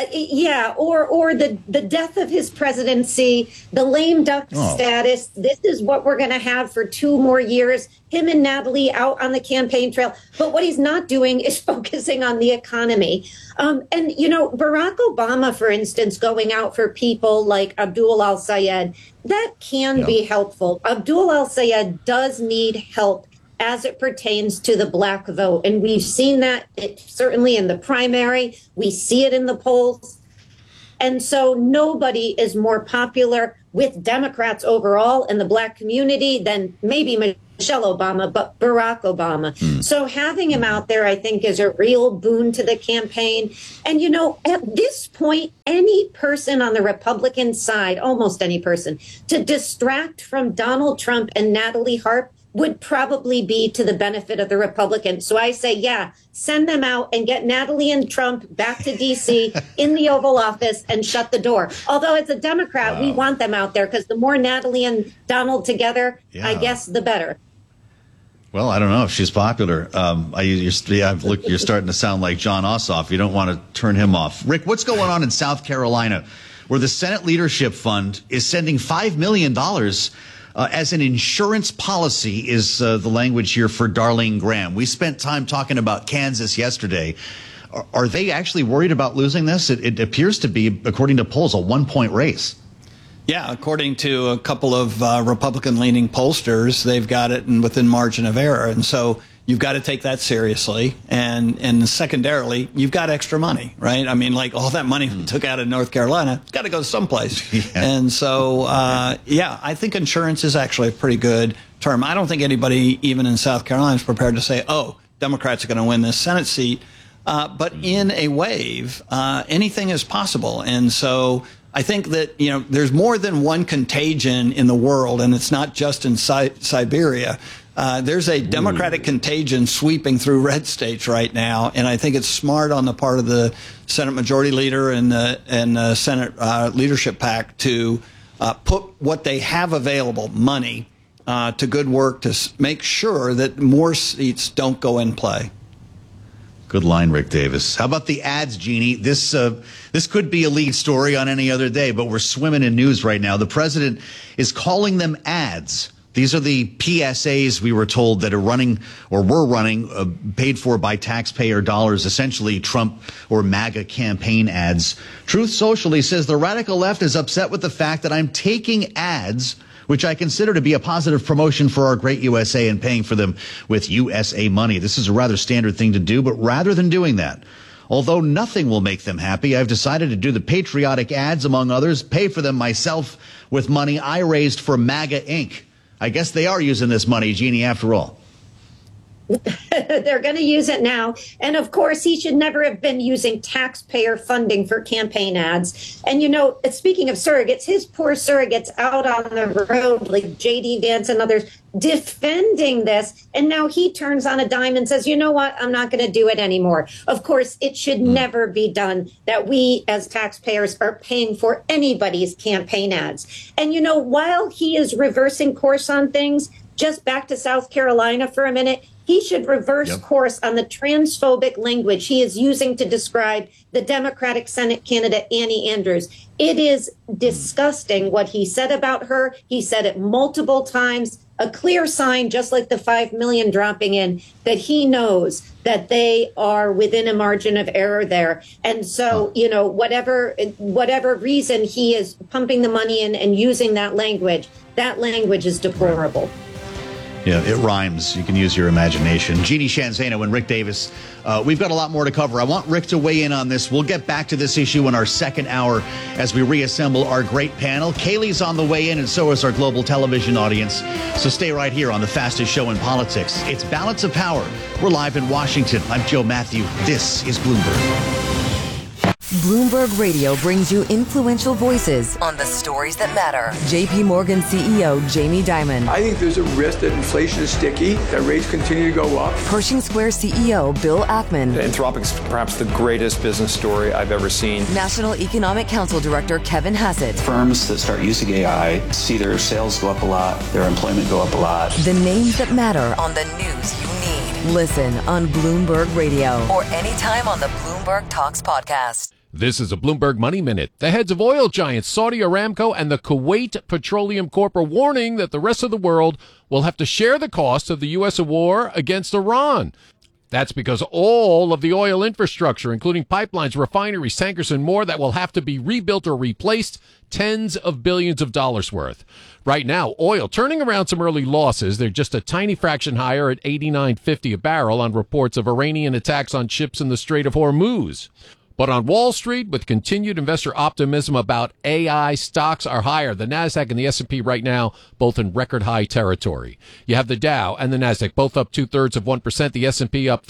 Yeah, or the death of his presidency, the lame duck status. This is what we're going to have for 2 more years. Him and Natalie out on the campaign trail. But what he's not doing is focusing on the economy. And, Barack Obama, for instance, going out for people like Abdul al-Sayed, that can be helpful. Abdul al-Sayed does need help as it pertains to the black vote. And we've seen that certainly in the primary. We see it in the polls. And so nobody is more popular with Democrats overall in the black community than maybe Michelle Obama, but Barack Obama. So having him out there, I think, is a real boon to the campaign. And, at this point, any person on the Republican side, almost any person, to distract from Donald Trump and Natalie Harp would probably be to the benefit of the Republicans. So I say, send them out and get Natalie and Trump back to D.C. in the Oval Office and shut the door. Although as a Democrat, we want them out there because the more Natalie and Donald together, I guess, the better.
Well, I don't know if she's popular. You're starting to sound like John Ossoff. You don't want to turn him off. Rick, what's going on in South Carolina where the Senate Leadership Fund is sending $5 million as an insurance policy is the language here for Darlene Graham. We spent time talking about Kansas yesterday. Are they actually worried about losing this? It appears to be, according to polls, a 1-point race.
Yeah, according to a couple of Republican-leaning pollsters, they've got it within margin of error. And so you've got to take that seriously. And secondarily, you've got extra money, right? I mean, like all that money we took out of North Carolina, it's got to go someplace. And so, I think insurance is actually a pretty good term. I don't think anybody, even in South Carolina, is prepared to say, Democrats are going to win this Senate seat. But in a wave, anything is possible. And so I think that, there's more than one contagion in the world, and it's not just in Siberia. There's a Democratic contagion sweeping through red states right now, and I think it's smart on the part of the Senate Majority Leader and the Senate Leadership PAC to put what they have available, money, to good work to make sure that more seats don't go in play.
Good line, Rick Davis. How about the ads, Jeannie? This could be a lead story on any other day, but we're swimming in news right now. The president is calling them ads. These are the PSAs we were told that are running or were running, paid for by taxpayer dollars, essentially Trump or MAGA campaign ads. Truth Socially says the radical left is upset with the fact that I'm taking ads, which I consider to be a positive promotion for our great USA and paying for them with USA money. This is a rather standard thing to do, but rather than doing that, although nothing will make them happy, I've decided to do the patriotic ads, among others, pay for them myself with money I raised for MAGA Inc. I guess they are using this money, Jeannie, after all.
They're going to use it now. And of course, he should never have been using taxpayer funding for campaign ads. And, speaking of surrogates, his poor surrogates out on the road, like J.D. Vance and others, defending this. And now he turns on a dime and says, you know what, I'm not going to do it anymore. Of course, it should never be done that we as taxpayers are paying for anybody's campaign ads. And, while he is reversing course on things, just back to South Carolina for a minute, he should reverse course on the transphobic language he is using to describe the Democratic Senate candidate, Annie Andrews. It is disgusting what he said about her. He said it multiple times, a clear sign, just like the $5 million dropping in, that he knows that they are within a margin of error there. And so, whatever reason he is pumping the money in and using that language is deplorable.
Yeah, it rhymes. You can use your imagination. Jeannie Sheehan Zaino and Rick Davis. We've got a lot more to cover. I want Rick to weigh in on this. We'll get back to this issue in our second hour as we reassemble our great panel. Kaylee's on the way in, and so is our global television audience. So stay right here on the fastest show in politics. It's Balance of Power. We're live in Washington. I'm Joe Matthew. This is Bloomberg.
Bloomberg Radio brings you influential voices on the stories that matter. JP Morgan CEO Jamie Dimon.
I think there's a risk that inflation is sticky, that rates continue to go up.
Pershing Square CEO Bill Ackman.
Anthropic's perhaps the greatest business story I've ever seen.
National Economic Council Director Kevin Hassett.
Firms that start using AI see their sales go up a lot, their employment go up a lot.
The names that matter on the news you need. Listen on Bloomberg Radio or anytime on the Bloomberg Talks podcast.
This is a Bloomberg Money Minute. The heads of oil giants Saudi Aramco and the Kuwait Petroleum Corp are warning that the rest of the world will have to share the cost of the U.S. war against Iran. That's because all of the oil infrastructure, including pipelines, refineries, tankers, and more, that will have to be rebuilt or replaced, tens of billions of dollars worth. Right now, oil turning around some early losses. They're just a tiny fraction higher at $89.50 a barrel on reports of Iranian attacks on ships in the Strait of Hormuz. But on Wall Street, with continued investor optimism about AI, stocks are higher. The Nasdaq and the S&P right now, both in record high territory. You have the Dow and the Nasdaq both up 2/3%, the S&P up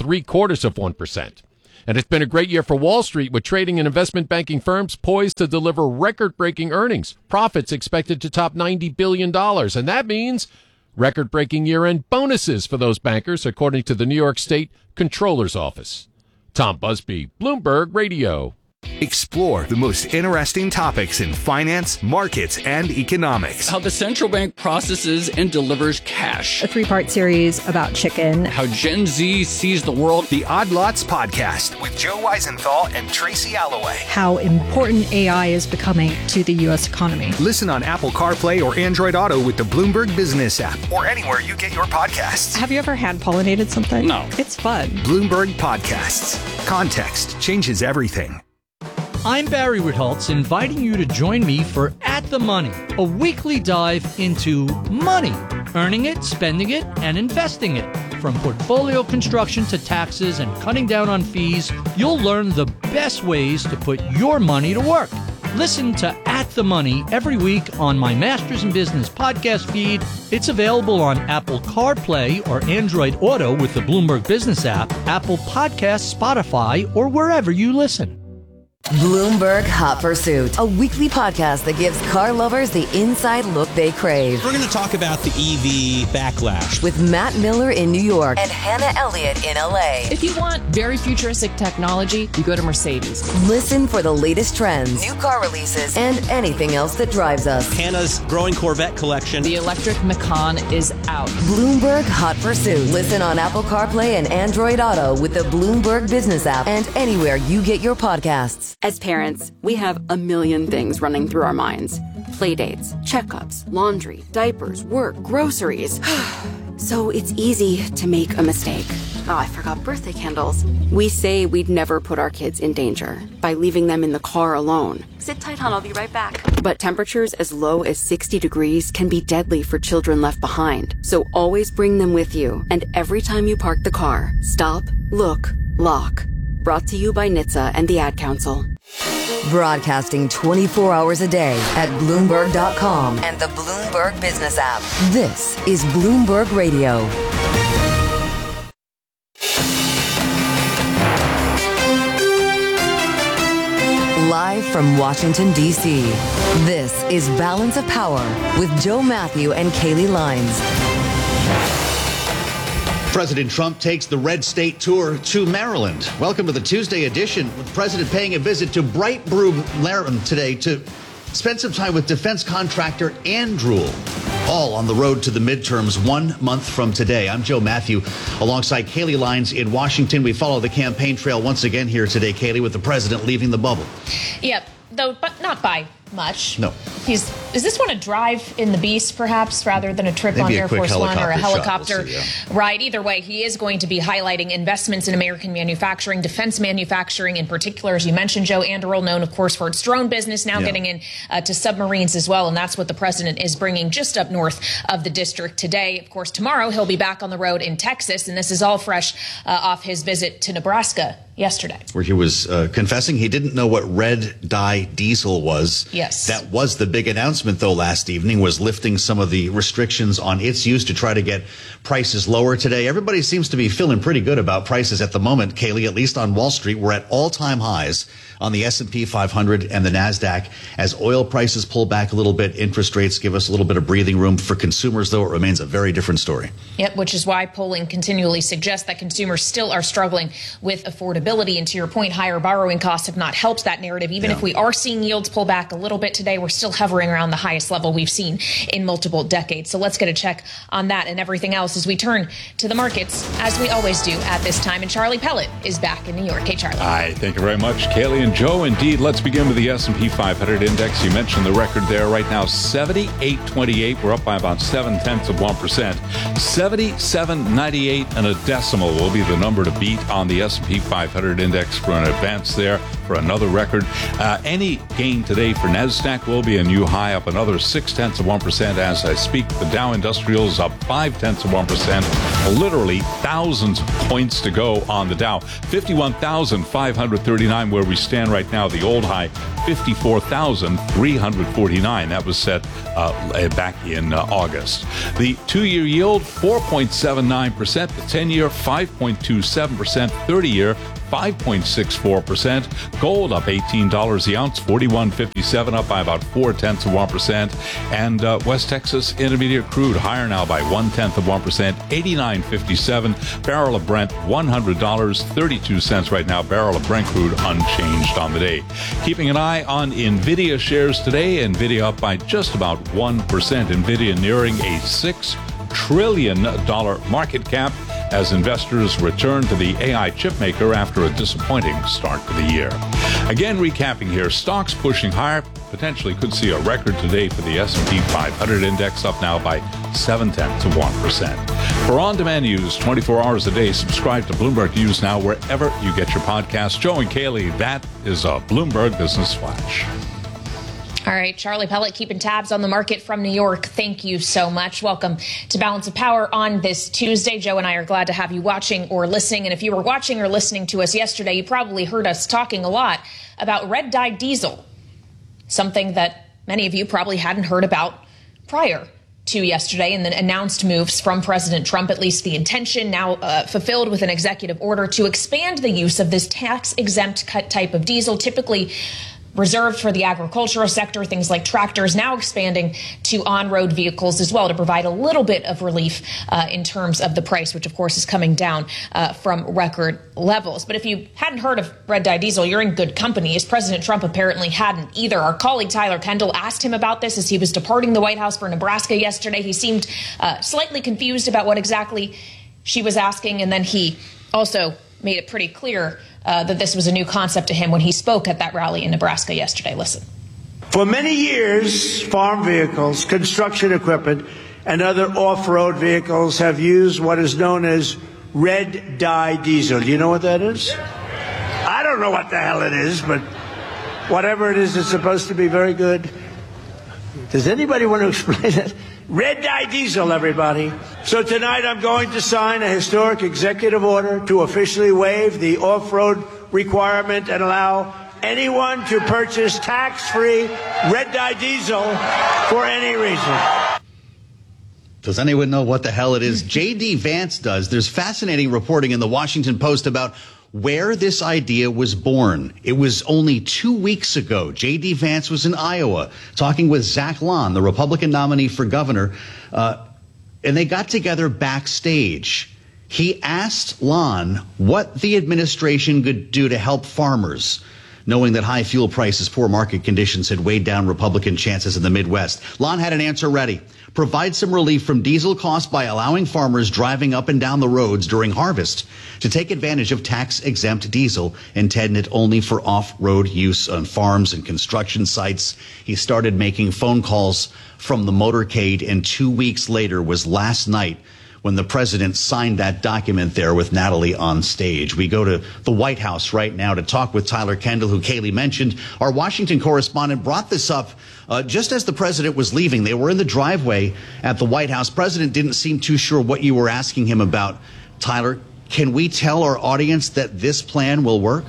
3/4%. And it's been a great year for Wall Street, with trading and investment banking firms poised to deliver record-breaking earnings. Profits expected to top $90 billion. And that means record-breaking year-end bonuses for those bankers, according to the New York State Comptroller's Office. Tom Busby, Bloomberg Radio.
Explore the most interesting topics in finance, markets, and economics.
How the central bank processes and delivers cash.
A 3-part series about chicken.
How Gen Z sees the world.
The Odd Lots Podcast with Joe Weisenthal and Tracy Alloway.
How important AI is becoming to the U.S. economy.
Listen on Apple CarPlay or Android Auto with the Bloomberg Business app, or anywhere you get your podcasts.
Have you ever hand-pollinated something?
No.
It's fun.
Bloomberg Podcasts. Context changes everything.
I'm Barry Ritholtz, inviting you to join me for At the Money, a weekly dive into money, earning it, spending it, and investing it. From portfolio construction to taxes and cutting down on fees, you'll learn the best ways to put your money to work. Listen to At the Money every week on my Masters in Business podcast feed. It's available on Apple CarPlay or Android Auto with the Bloomberg Business app, Apple Podcasts, Spotify, or wherever you listen.
Bloomberg Hot Pursuit, a weekly podcast that gives car lovers the inside look they crave.
We're going to talk about the EV backlash
with Matt Miller in New York and Hannah Elliott in LA.
If you want very futuristic technology, you go to Mercedes.
Listen for the latest trends, new car releases, and anything else that drives us.
Hannah's growing Corvette collection.
The electric Macan is out.
Bloomberg Hot Pursuit. Listen on Apple CarPlay and Android Auto with the Bloomberg Business app and anywhere you get your podcasts.
As parents, we have a million things running through our minds. Playdates, checkups, laundry, diapers, work, groceries. So it's easy to make a mistake. Oh, I forgot birthday candles. We say we'd never put our kids in danger by leaving them in the car alone. Sit tight, hon, I'll be right back. But temperatures as low as 60 degrees can be deadly for children left behind. So always bring them with you. And every time you park the car, stop, look, lock. Brought to you by NHTSA and the Ad Council.
Broadcasting 24 hours a day at Bloomberg.com and the Bloomberg Business app. This is Bloomberg Radio. Live from Washington, D.C., this is Balance of Power with Joe Matthew and Kaylee Lines.
President Trump takes the red state tour to Maryland. Welcome to the Tuesday edition, with the president paying a visit to Bright Brew, Maryland today to spend some time with defense contractor Anduril, all on the road to the midterms 1 month from today. I'm Joe Matthew, alongside Kaylee Lines in Washington. We follow the campaign trail once again here today, Kaylee, with the president leaving the bubble.
Yep, though, but not by much.
No.
Is this one a drive in the Beast, perhaps, rather than a trip
Maybe
on Air Force One or a helicopter?
We'll see, yeah.
Right. Either way, he is going to be highlighting investments in American manufacturing, defense manufacturing in particular. As you mentioned, Joe, Anduril, known, of course, for its drone business, now getting in to submarines as well. And that's what the president is bringing just up north of the district today. Of course, tomorrow he'll be back on the road in Texas. And this is all fresh off his visit to Nebraska yesterday,
where he was confessing he didn't know what red dye diesel was.
Yes.
That was the big announcement, though, last evening, was lifting some of the restrictions on its use to try to get prices lower today. Everybody seems to be feeling pretty good about prices at the moment, Kaylee, at least on Wall Street. We're at all-time highs on the S&P 500 and the NASDAQ. As oil prices pull back a little bit, interest rates give us a little bit of breathing room. For consumers, though, it remains a very different story.
Yep, which is why polling continually suggests that consumers still are struggling with affordability. And to your point, higher borrowing costs have not helped that narrative. Even if we are seeing yields pull back a little bit today, we're still hovering around the highest level we've seen in multiple decades. So let's get a check on that and everything else as we turn to the markets, as we always do at this time. And Charlie Pellet is back in New York. Hey, Charlie.
Hi, thank you very much, Kaylee and And Joe, indeed, let's begin with the S&P 500 index. You mentioned the record there. Right now, 78.28. We're up by about 0.7%. 77.98 and a decimal will be the number to beat on the S&P 500 index for an advance there for another record. Any gain today for NASDAQ will be a new high, up another 0.6% as I speak. The Dow Industrial is up 0.5%. Literally thousands of points to go on the Dow. 51,539 where we stand right now. The old high, 54,349. That was set back in August. The 2-year yield, 4.79%. The 10-year, 5.27%. 30-year, 5.64%. Gold up $18 the ounce, $41.57, up by about 0.4%. And West Texas Intermediate crude higher now by 0.1%, $89.57. Barrel of Brent, $100, 32 cents right now. Barrel of Brent crude unchanged on the day. Keeping an eye on NVIDIA shares today. NVIDIA up by just about 1%. NVIDIA nearing a $6 trillion market cap as investors return to the AI chipmaker after a disappointing start to the year. Again, recapping here, stocks pushing higher, potentially could see a record today for the S&P 500 index, up now by 0.7%. For on-demand news 24 hours a day, subscribe to Bloomberg News Now wherever you get your podcasts. Joe and Kaylee, that is a Bloomberg Business Flash.
All right, Charlie Pellet keeping tabs on the market from New York. Thank you so much. Welcome to Balance of Power on this Tuesday. Joe and I are glad to have you watching or listening. And if you were watching or listening to us yesterday, you probably heard us talking a lot about red-dyed diesel, something that many of you probably hadn't heard about prior to yesterday, and the announced moves from President Trump, at least the intention now fulfilled with an executive order to expand the use of this tax-exempt type of diesel, typically reserved for the agricultural sector, things like tractors, now expanding to on-road vehicles as well to provide a little bit of relief in terms of the price, which of course is coming down from record levels. But if you hadn't heard of red-dye diesel, you're in good company, as President Trump apparently hadn't either. Our colleague Tyler Kendall asked him about this as he was departing the White House for Nebraska yesterday. He seemed slightly confused about what exactly she was asking, and then he also made it pretty clear that this was a new concept to him when he spoke at that rally in Nebraska yesterday. Listen.
For many years, farm vehicles, construction equipment, and other off-road vehicles have used what is known as red dye diesel. Do you know what that is? I don't know what the hell it is, but whatever it is, it's supposed to be very good. Does anybody want to explain it? Red dye diesel, everybody. So tonight I'm going to sign a historic executive order to officially waive the off-road requirement and allow anyone to purchase tax-free red dye diesel for any reason.
Does anyone know what the hell it is? J.D. Vance does. There's fascinating reporting in the Washington Post about where this idea was born. It was only 2 weeks ago. J.D. Vance was in Iowa talking with Zach Lon, the Republican nominee for governor, and they got together backstage. He asked Lon what the administration could do to help farmers, knowing that high fuel prices, poor market conditions had weighed down Republican chances in the Midwest. Lon had an answer ready. Provide some relief from diesel costs by allowing farmers driving up and down the roads during harvest to take advantage of tax-exempt diesel intended only for off-road use on farms and construction sites. He started making phone calls from the motorcade, and 2 weeks later was last night when the president signed that document there with Natalie on stage. We go to the White House right now to talk with Tyler Kendall, who Kaylee mentioned. Our Washington correspondent brought this up just as the president was leaving. They were in the driveway at the White House. President didn't seem too sure what you were asking him about. Tyler, can we tell our audience that this plan will work?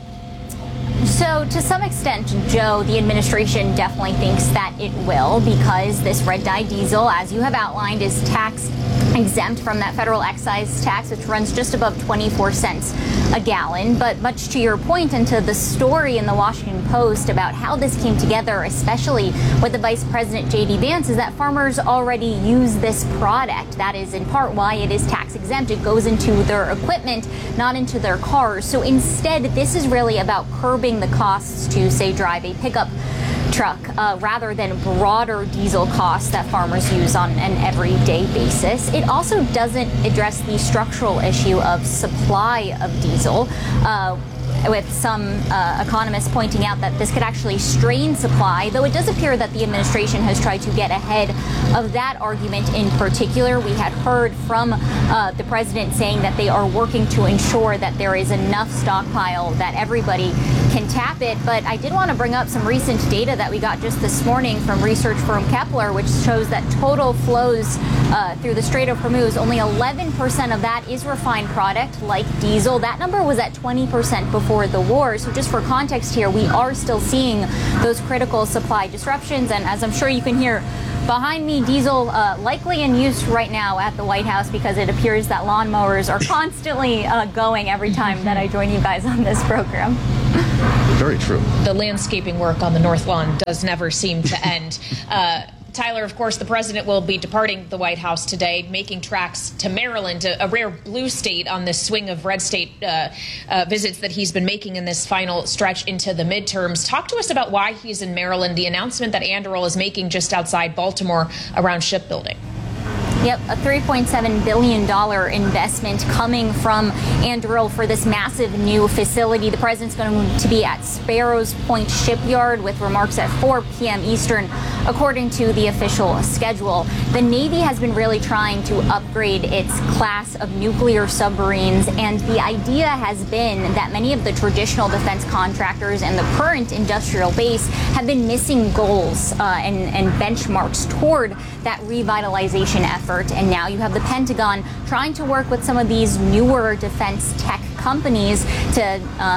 So to some extent, Joe, the administration definitely thinks that it will, because this red dye diesel, as you have outlined, is tax exempt from that federal excise tax, which runs just above 24 cents a gallon. But much to your point and to the story in the Washington Post about how this came together, especially with the Vice President J.D. Vance, is that farmers already use this product. That is in part why it is tax exempt. It goes into their equipment, not into their cars. So instead, this is really about curbing the costs to, say, drive a pickup truck rather than broader diesel costs that farmers use on an everyday basis. It also doesn't address the structural issue of supply of diesel. with some economists pointing out that this could actually strain supply, though it does appear that the administration has tried to get ahead of that argument in particular. We had heard from the president saying that they are working to ensure that there is enough stockpile that everybody can tap it. But I did want to bring up some recent data that we got just this morning from research firm Kepler, which shows that total flows through the Strait of Hormuz, only 11% of that is refined product like diesel. That number was at 20% before the war. So just for context here, we are still seeing those critical supply disruptions. And as I'm sure you can hear behind me, diesel likely in use right now at the White House, because it appears that lawnmowers are constantly going every time that I join you guys on this program.
Very true.
The landscaping work on the North Lawn does never seem to end. Tyler, of course, the president will be departing the White House today, making tracks to Maryland, a rare blue state on this swing of red state visits that he's been making in this final stretch into the midterms. Talk to us about why he's in Maryland, the announcement that Anduril is making just outside Baltimore around shipbuilding.
Yep, a $3.7 billion investment coming from Anduril for this massive new facility. The president's going to be at Sparrows Point Shipyard with remarks at 4 p.m. Eastern, according to the official schedule. The Navy has been really trying to upgrade its class of nuclear submarines, and the idea has been that many of the traditional defense contractors and the current industrial base have been missing goals and benchmarks toward that revitalization effort. And now you have the Pentagon trying to work with some of these newer defense tech companies to,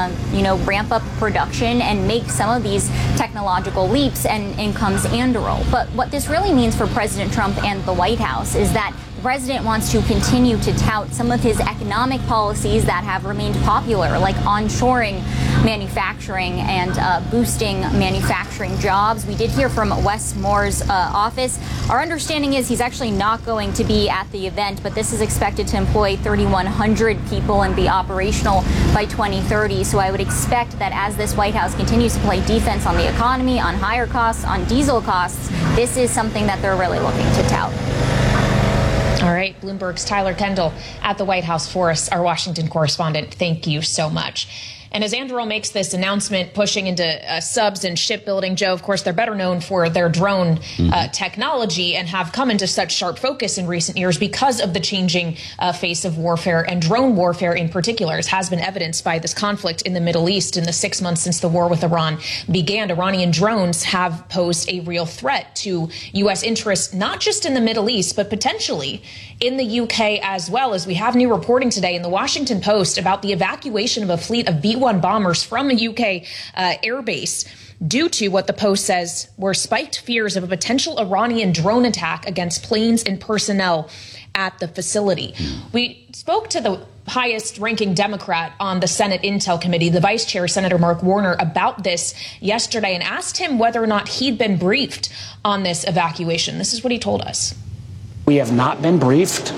ramp up production and make some of these technological leaps, and in comes Anduril. But what this really means for President Trump and the White House is that the president wants to continue to tout some of his economic policies that have remained popular, like onshoring manufacturing and boosting manufacturing jobs. We did hear from Wes Moore's office. Our understanding is he's actually not going to be at the event, but this is expected to employ 3,100 people and be operational by 2030. So I would expect that as this White House continues to play defense on the economy, on higher costs, on diesel costs, this is something that they're really looking to tout.
All right, Bloomberg's Tyler Kendall at the White House for us, our Washington correspondent. Thank you so much. And as Anduril makes this announcement, pushing into subs and shipbuilding, Joe, of course, they're better known for their drone technology and have come into such sharp focus in recent years because of the changing face of warfare, and drone warfare in particular, as has been evidenced by this conflict in the Middle East in the 6 months since the war with Iran began. Iranian drones have posed a real threat to U.S. interests, not just in the Middle East, but potentially in the UK as well, as we have new reporting today in the Washington Post about the evacuation of a fleet of B-1 bombers from a UK airbase due to what the Post says were spiked fears of a potential Iranian drone attack against planes and personnel at the facility. We spoke to the highest ranking Democrat on the Senate Intel Committee, the Vice Chair, Senator Mark Warner, about this yesterday and asked him whether or not he'd been briefed on this evacuation. This is what he told us.
We have not been briefed.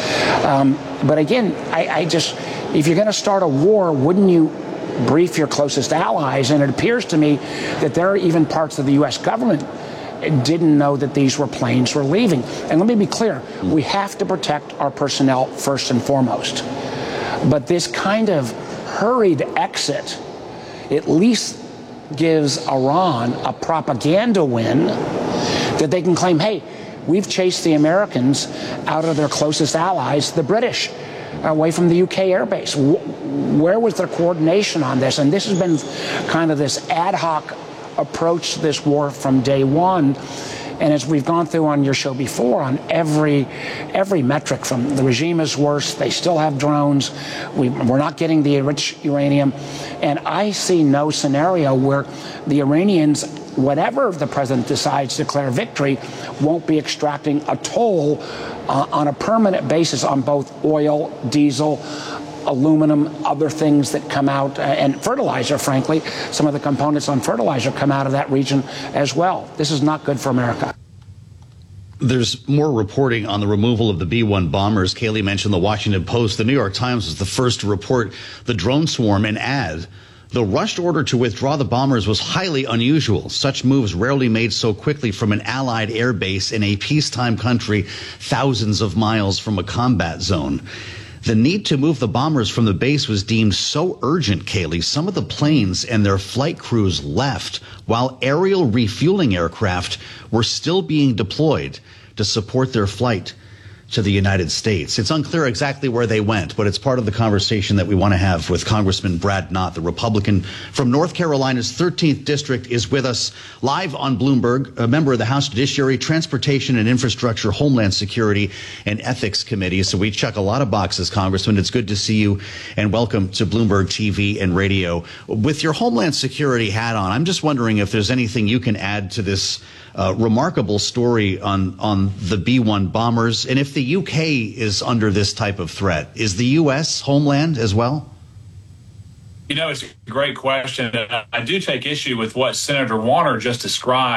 But again, if you're going to start a war, wouldn't you brief your closest allies? And it appears to me that there are even parts of the U.S. government didn't know that these planes were leaving. And let me be clear, we have to protect our personnel first and foremost. But this kind of hurried exit at least gives Iran a propaganda win that they can claim, hey, we've chased the Americans out of their closest allies, the British, away from the UK airbase. Where was their coordination on this? And this has been kind of this ad hoc approach to this war from day one. And as we've gone through on your show before, on every metric, from the regime is worse, they still have drones, we're not getting the enriched uranium. And I see no scenario where the Iranians, whatever the president decides to declare victory, won't be extracting a toll on a permanent basis on both oil, diesel, aluminum, other things that come out, and fertilizer, frankly. Some of the components on fertilizer come out of that region as well. This is not good for America.
There's more reporting on the removal of the B-1 bombers. Kayleigh mentioned the Washington Post. The New York Times was the first to report the drone swarm and add, the rushed order to withdraw the bombers was highly unusual. Such moves rarely made so quickly from an allied air base in a peacetime country thousands of miles from a combat zone. The need to move the bombers from the base was deemed so urgent, Kaylee, some of the planes and their flight crews left while aerial refueling aircraft were still being deployed to support their flight to the United States. It's unclear exactly where they went, but it's part of the conversation that we want to have with Congressman Brad Knott, the Republican from North Carolina's 13th District, is with us live on Bloomberg, a member of the House Judiciary, Transportation and Infrastructure, Homeland Security, and Ethics Committee. So we check a lot of boxes, Congressman. It's good to see you, and welcome to Bloomberg TV and radio. With your Homeland Security hat on, I'm just wondering if there's anything you can add to this remarkable story on the B-1 bombers, and if the UK is under this type of threat. Is the U.S. homeland as well?
You know, it's a great question. I do take issue with what Senator Warner just described.